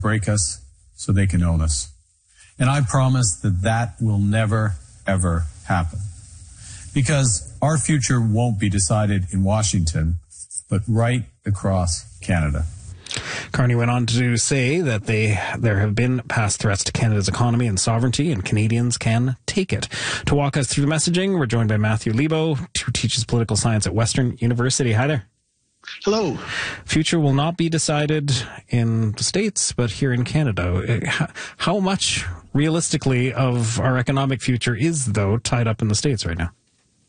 break us so they can own us. And I promise that that will never, ever happen. Because our future won't be decided in Washington, but right across Canada. Carney went on to say that there have been past threats to Canada's economy and sovereignty, and Canadians can take it. To walk us through the messaging, we're joined by Matthew Lebo, who teaches political science at Western University. Hi there. Hello. Future will not be decided in the States, but here in Canada. How much, realistically, of our economic future is, though, tied up in the States right now?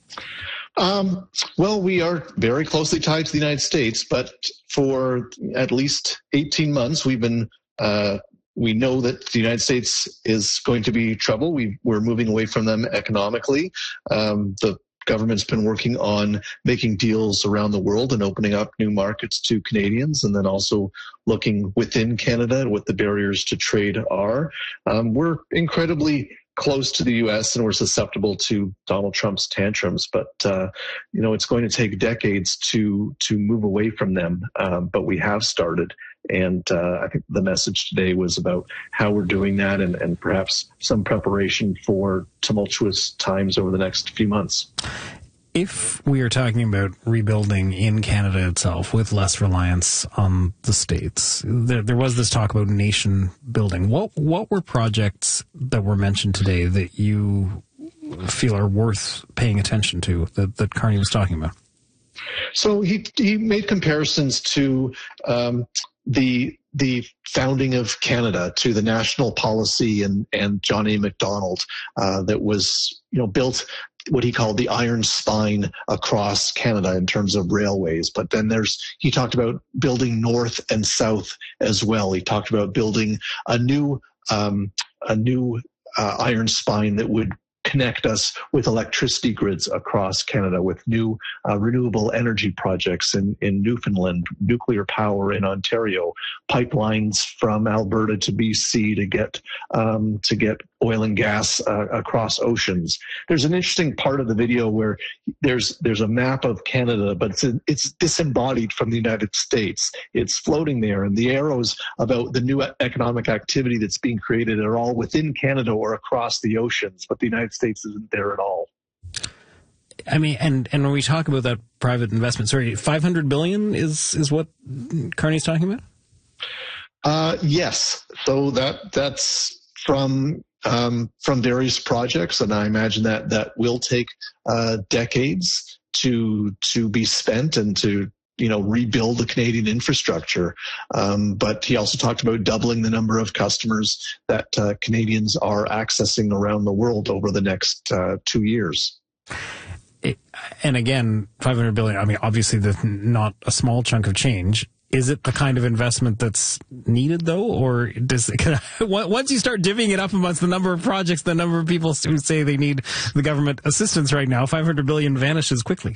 Well, we are very closely tied to the United States, but for at least 18 months, we know that the United States is going to be trouble. We're moving away from them economically. The government's been working on making deals around the world and opening up new markets to Canadians, and then also looking within Canada at what the barriers to trade are. We're incredibly close to the U.S. and we're susceptible to Donald Trump's tantrums, but it's going to take decades to move away from them. But we have started, and I think the message today was about how we're doing that, and perhaps some preparation for tumultuous times over the next few months. If we are talking about rebuilding in Canada itself with less reliance on the States, there was this talk about nation building. What were projects that were mentioned today that you feel are worth paying attention to that Carney was talking about? So he made comparisons to the founding of Canada, to the national policy and John A. Macdonald that was built what he called the iron spine across Canada in terms of railways. But then he talked about building north and south as well. He talked about building a new iron spine that would connect us with electricity grids across Canada, with new renewable energy projects in Newfoundland, nuclear power in Ontario, pipelines from Alberta to BC to get oil and gas across oceans. There's an interesting part of the video where there's a map of Canada, but it's disembodied from the United States. It's floating there, and the arrows about the new economic activity that's being created are all within Canada or across the oceans, but the United States isn't there at all. I mean, and when we talk about that private investment, sorry, $500 billion is what Carney's talking about? Yes. So that's from various projects, and I imagine that will take decades to be spent and to rebuild the Canadian infrastructure. But he also talked about doubling the number of customers that Canadians are accessing around the world over the next 2 years. And again, $500 billion, I mean, obviously that's not a small chunk of change. Is it the kind of investment that's needed, though? Or once you start divvying it up amongst the number of projects, the number of people who say they need the government assistance right now, $500 billion vanishes quickly.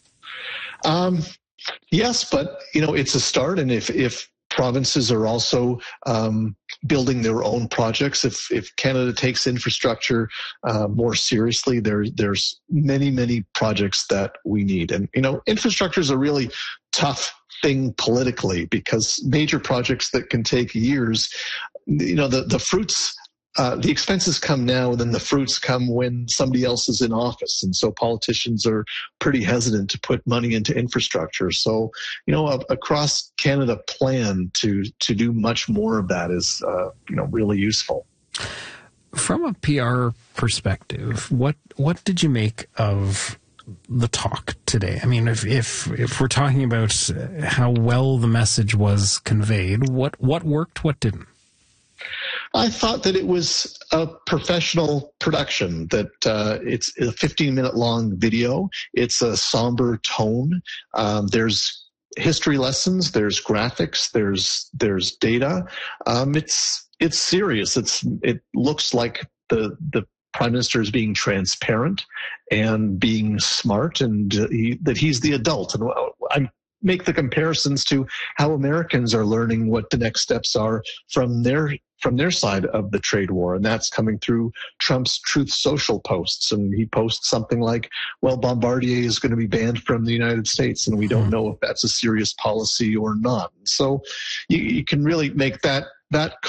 Yes, but, it's a start. And if provinces are also building their own projects, if Canada takes infrastructure more seriously, there's many, many projects that we need. And, infrastructure is a really tough thing politically, because major projects that can take years, the fruits, the expenses come now, and then the fruits come when somebody else is in office. And so politicians are pretty hesitant to put money into infrastructure. So, across Canada plan to do much more of that is, really useful. From a PR perspective, what did you make of the talk today? I mean, if we're talking about how well the message was conveyed, what worked, what didn't? I thought that it was a professional production, that it's a 15-minute long video. It's a somber tone. There's history lessons, there's graphics, there's data. It's serious. It looks like the Prime Minister is being transparent and being smart, and that he's the adult. And I make the comparisons to how Americans are learning what the next steps are from their side of the trade war. And that's coming through Trump's Truth Social posts. And he posts something like, well, Bombardier is going to be banned from the United States, and we don't know if that's a serious policy or not. So you can really make that